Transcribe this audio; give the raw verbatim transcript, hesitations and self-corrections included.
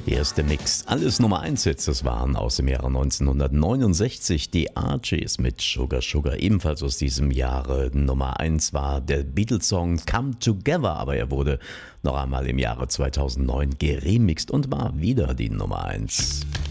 Erste Mix. Alles Nummer eins Hits, das waren aus dem Jahre neunzehnhundertneunundsechzig die Archies mit Sugar Sugar. Ebenfalls aus diesem Jahre Nummer eins war der Beatles-Song Come Together, aber er wurde noch einmal im Jahre zweitausendneun geremixed und war wieder die Nummer eins.